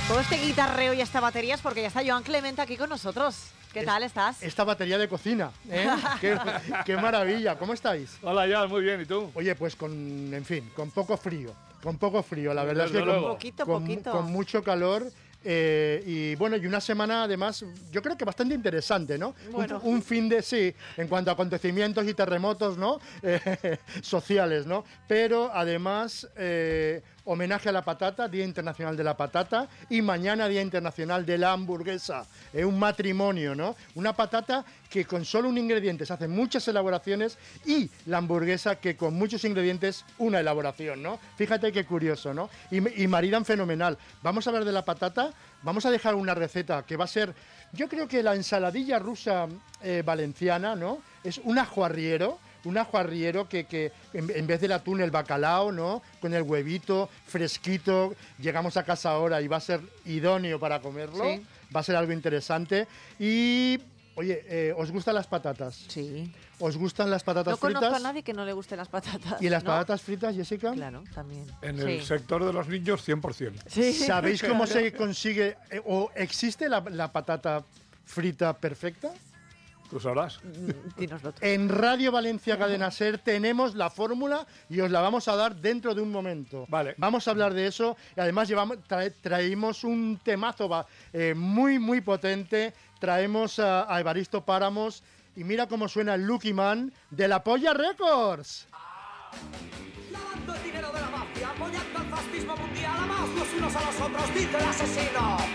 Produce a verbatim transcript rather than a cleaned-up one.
Todo este guitarreo y esta batería es porque ya está Joan Clemente aquí con nosotros. ¿Qué tal estás? Esta batería de cocina, ¿eh? qué, qué maravilla. ¿Cómo estáis? Hola, Joan, muy bien. ¿Y tú? Oye, pues con, en fin, con poco frío. Con poco frío, la verdad Desde es que con, poquito, con, poquito. con mucho calor. Eh, y bueno, y una semana además, yo creo que bastante interesante, ¿no? Bueno. Un, un fin de sí, en cuanto a acontecimientos y terremotos, ¿no? Eh, sociales, ¿no? Pero además, eh, homenaje a la patata, Día Internacional de la Patata, y mañana Día Internacional de la Hamburguesa. Es un matrimonio, ¿no? Una patata que con solo un ingrediente se hace muchas elaboraciones, y la hamburguesa que con muchos ingredientes una elaboración, ¿no? Fíjate qué curioso, ¿no? Y, y maridan fenomenal. Vamos a hablar de la patata, vamos a dejar una receta que va a ser, yo creo que la ensaladilla rusa eh, valenciana, ¿no? Es un ajo arriero, un ajo arriero que, que en, en vez del atún, el bacalao, ¿no? Con el huevito fresquito, llegamos a casa ahora y va a ser idóneo para comerlo, Sí. Va a ser algo interesante. Y, oye, eh, ¿os gustan las patatas? Sí. ¿Os gustan las patatas No fritas? conozco a nadie que no le gusten las patatas. ¿Y las ¿no? patatas fritas, Jessica? Claro, también. En Sí. el sector de los niños, cien por ciento. Sí. ¿Sabéis cómo se consigue eh, o existe la, la patata frita perfecta? Tú sabrás. Dínoslo tú. En Radio Valencia Cadena Ser tenemos la fórmula y os la vamos a dar dentro de un momento. Vale. Vamos a hablar de eso y además llevamos, trae- traímos un temazo va, eh, muy, muy potente. Traemos a, a Evaristo Páramos y mira cómo suena el Lucky Man de La Polla Records. Lavando el dinero de la mafia, apoyando al fascismo mundial, amaos los unos a los otros, dice el asesino.